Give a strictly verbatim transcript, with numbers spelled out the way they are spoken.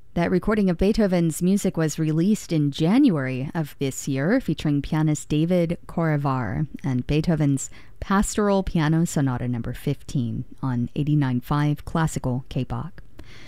That recording of Beethoven's music was released in January of this year, featuring pianist David Korevar and Beethoven's Pastoral Piano Sonata number fifteen on eighty-nine point five Classical K-P O C.